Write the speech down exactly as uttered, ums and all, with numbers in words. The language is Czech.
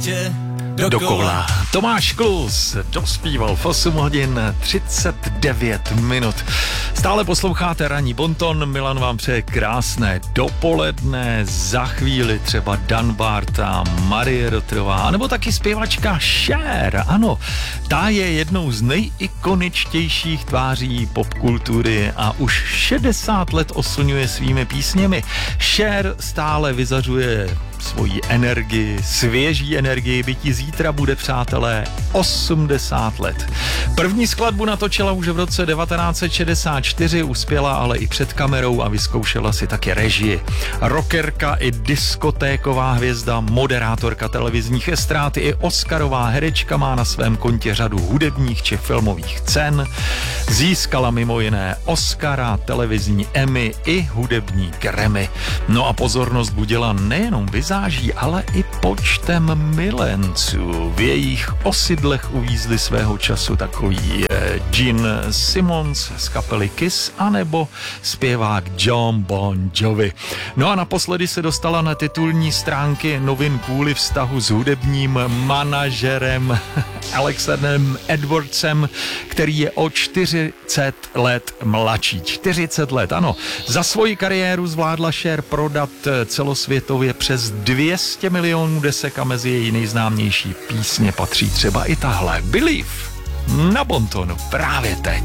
Dokola. Tomáš Klus dospíval v osm hodin třicet devět minut. Stále posloucháte Ranní bonton, Milan vám přeje krásné dopoledne, za chvíli třeba Dan Barta, Marie Rotrová, nebo taky zpěvačka Cher, ano, ta je jednou z nejikoničtějších tváří popkultury a už šedesát let oslňuje svými písněmi. Cher stále vyzařuje svoji energii, svěží energii, bytí zítra bude, přátelé, osmdesát let. První skladbu natočila už v roce devatenáct set šedesát čtyři, uspěla ale i před kamerou a vyzkoušela si také režii. Rockerka i diskotéková hvězda, moderátorka televizních estrád i oscarová herečka, má na svém kontě řadu hudebních či filmových cen. Získala mimo jiné Oscara, televizní Emmy i hudební Grammy. No a pozornost budila nejenom vizáží, ale i počtem milenců. V jejich osidlech uvízli svého času takový eh, Gene Simmons z kapely Kiss anebo zpěvák Jon Bon Jovi. No a naposledy se dostala na titulní stránky novin kvůli vztahu s hudebním manažerem Alexandrem Edwardsem, který je o čtyřicet let mladší. čtyřicet let, ano. Za svoji kariéru zvládla Cher prodat celosvětově přes dvě stě milionů desek a mezi její nejznámější písně patří třeba i tahle Believe na bontonu právě teď.